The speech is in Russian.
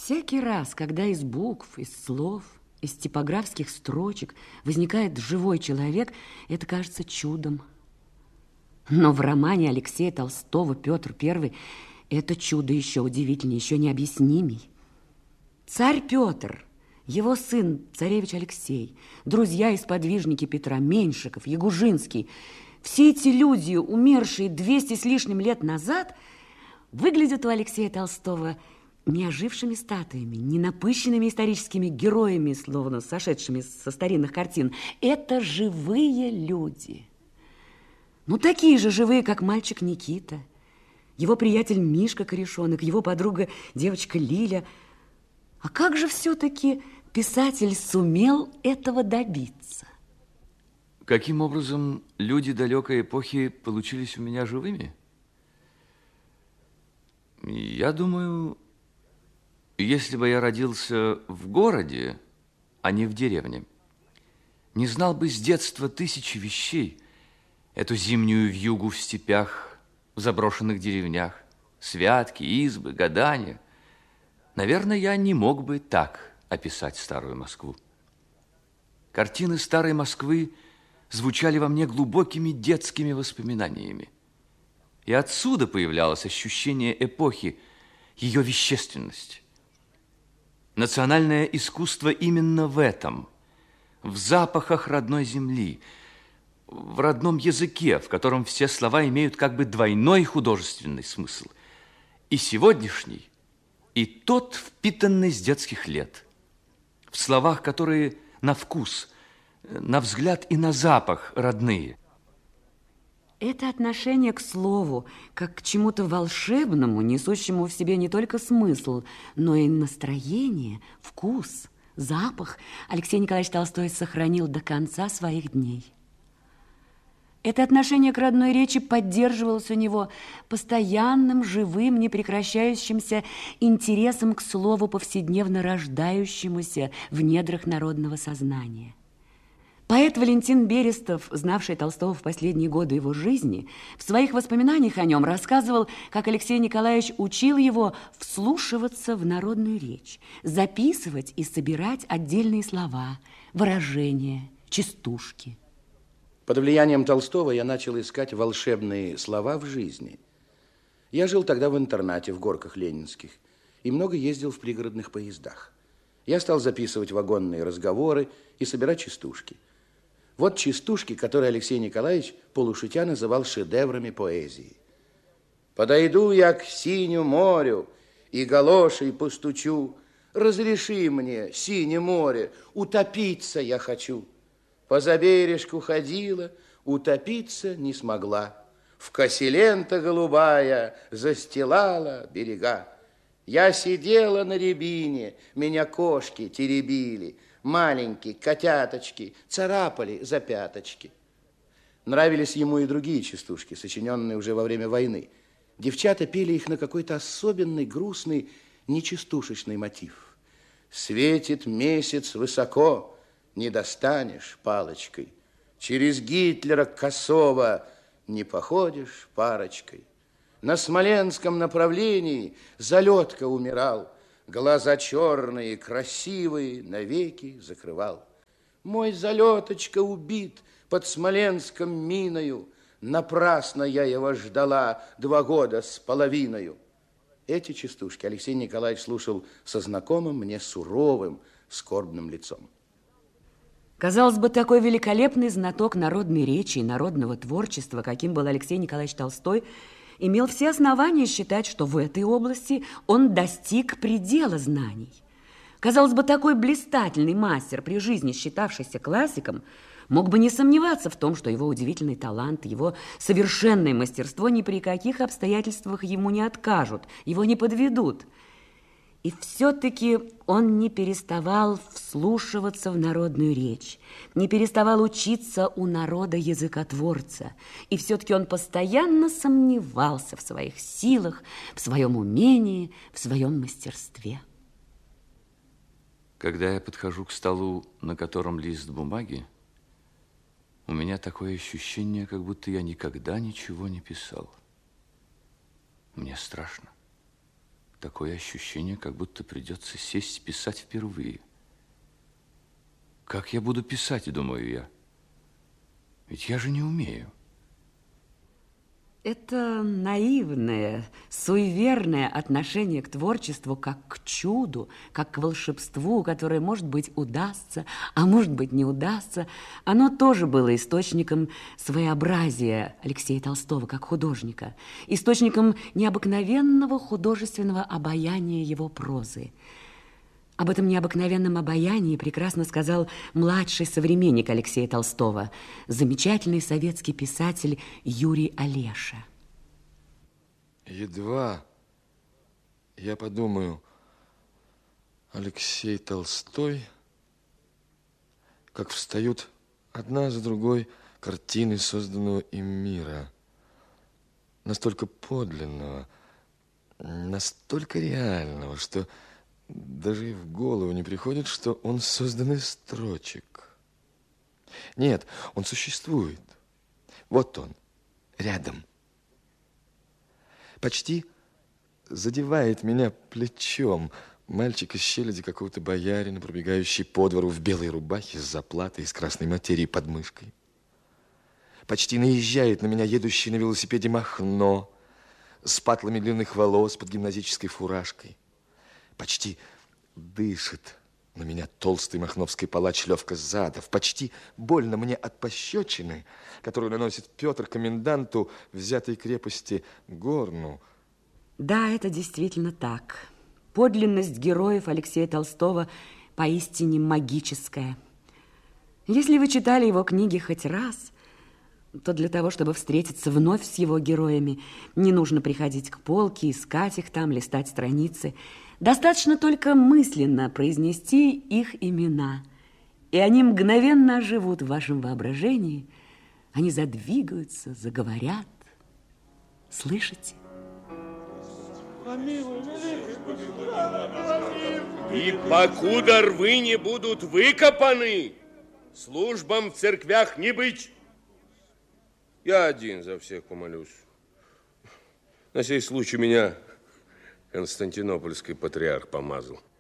Всякий раз, когда из букв, из слов, из типографских строчек возникает живой человек, это кажется чудом. Но в романе Алексея Толстого «Петр I» это чудо еще удивительнее, еще необъяснимей. Царь Петр, его сын царевич Алексей, друзья и сподвижники Петра, Меньшиков, Ягужинский, все эти люди, умершие 200 с лишним лет назад, выглядят у Алексея Толстого не ожившими статуями, не напыщенными историческими героями, словно сошедшими со старинных картин. Это живые люди. Ну, такие же живые, как мальчик Никита, его приятель Мишка Корешонок, его подруга девочка Лиля. А как же все-таки писатель сумел этого добиться? Каким образом люди далекой эпохи получились у меня живыми? Я думаю, если бы я родился в городе, а не в деревне, не знал бы с детства тысячи вещей, эту зимнюю вьюгу в степях, в заброшенных деревнях, святки, избы, гадания, наверное, я не мог бы так описать старую Москву. Картины старой Москвы звучали во мне глубокими детскими воспоминаниями. И отсюда появлялось ощущение эпохи, ее вещественность. Национальное искусство именно в этом, в запахах родной земли, в родном языке, в котором все слова имеют как бы двойной художественный смысл. И сегодняшний, и тот, впитанный с детских лет. В словах, которые на вкус, на взгляд и на запах родные. Это отношение к слову, как к чему-то волшебному, несущему в себе не только смысл, но и настроение, вкус, запах Алексей Николаевич Толстой сохранил до конца своих дней. Это отношение к родной речи поддерживалось у него постоянным, живым, непрекращающимся интересом к слову, повседневно рождающемуся в недрах народного сознания. Поэт Валентин Берестов, знавший Толстого в последние годы его жизни, в своих воспоминаниях о нем рассказывал, как Алексей Николаевич учил его вслушиваться в народную речь, записывать и собирать отдельные слова, выражения, частушки. Под влиянием Толстого я начал искать волшебные слова в жизни. Я жил тогда в интернате в Горках Ленинских и много ездил в пригородных поездах. Я стал записывать вагонные разговоры и собирать частушки. Вот частушки, которые Алексей Николаевич полушутя называл шедеврами поэзии. «Подойду я к синему морю и галошей постучу. Разреши мне, синее море, утопиться я хочу. По забережку ходила, утопиться не смогла. В косе лента голубая застилала берега. Я сидела на рябине, меня кошки теребили, маленькие котяточки царапали за пяточки». Нравились ему и другие частушки, сочиненные уже во время войны. Девчата пели их на какой-то особенный, грустный, нечастушечный мотив. «Светит месяц высоко, не достанешь палочкой. Через Гитлера косого не походишь парочкой. На Смоленском направлении залетка умирал, глаза черные, красивые, навеки закрывал. Мой залеточка убит под Смоленском миною, напрасно я его ждала 2 года с половиною». Эти частушки Алексей Николаевич слушал со знакомым мне суровым, скорбным лицом. Казалось бы, такой великолепный знаток народной речи и народного творчества, каким был Алексей Николаевич Толстой, имел все основания считать, что в этой области он достиг предела знаний. Казалось бы, такой блистательный мастер, при жизни считавшийся классиком, мог бы не сомневаться в том, что его удивительный талант, его совершенное мастерство ни при каких обстоятельствах ему не откажут, его не подведут. И все-таки он не переставал вслушиваться в народную речь, не переставал учиться у народа языкотворца. И все-таки он постоянно сомневался в своих силах, в своем умении, в своем мастерстве. Когда я подхожу к столу, на котором лист бумаги, у меня такое ощущение, как будто я никогда ничего не писал. Мне страшно. Такое ощущение, как будто придется сесть писать впервые. Как я буду писать, думаю я? Ведь я же не умею. Это наивное, суеверное отношение к творчеству как к чуду, как к волшебству, которое, может быть, удастся, а может быть, не удастся. Оно тоже было источником своеобразия Алексея Толстого как художника, источником необыкновенного художественного обаяния его прозы. Об этом необыкновенном обаянии прекрасно сказал младший современник Алексея Толстого, замечательный советский писатель Юрий Олеша. Едва я подумаю, Алексей Толстой, как встают одна за другой картины созданного им мира, настолько подлинного, настолько реального, что даже и в голову не приходит, что он создан из строчек. Нет, он существует. Вот он, рядом. Почти задевает меня плечом мальчик из челяди какого-то боярина, пробегающий по двору в белой рубахе с заплатой из красной материи под мышкой. Почти наезжает на меня едущий на велосипеде Махно с патлами длинных волос под гимназической фуражкой. Почти дышит на меня толстый махновский палач Левка Задов. Почти больно мне от пощечины, которую наносит Петр коменданту взятой крепости Горну. Да, это действительно так. Подлинность героев Алексея Толстого поистине магическая. Если вы читали его книги хоть раз, то для того, чтобы встретиться вновь с его героями, не нужно приходить к полке, искать их там, листать страницы. Достаточно только мысленно произнести их имена, и они мгновенно оживут в вашем воображении. Они задвигаются, заговорят. Слышите? И покуда рвы не будут выкопаны, службам в церквях не быть. Я один за всех помолюсь. На сей случай меня Константинопольский патриарх помазал.